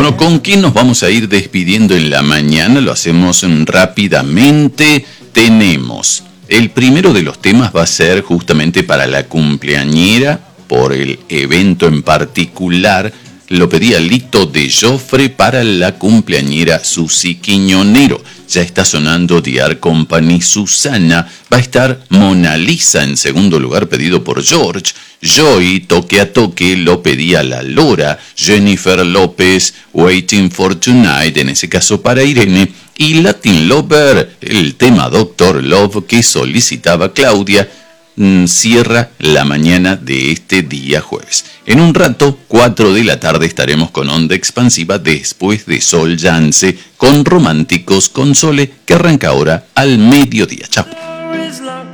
Bueno, ¿con quién nos vamos a ir despidiendo en la mañana? Lo hacemos rápidamente. Tenemos, el primero de los temas va a ser justamente para la cumpleañera, por el evento en particular. Lo pedía Lito de Joffre para la cumpleañera Susi Quiñonero. Ya está sonando The Art Company. Susana. Va a estar Mona Lisa en segundo lugar, pedido por George. Joy, Toque a Toque, lo pedía La Lora. Jennifer López, Waiting for Tonight, en ese caso para Irene. Y Latin Lover, el tema Doctor Love que solicitaba Claudia, cierra la mañana de este día jueves. En un rato, 4 de la tarde, estaremos con Onda Expansiva después de Sol Yance con Románticos con Sole, que arranca ahora al mediodía. Chao.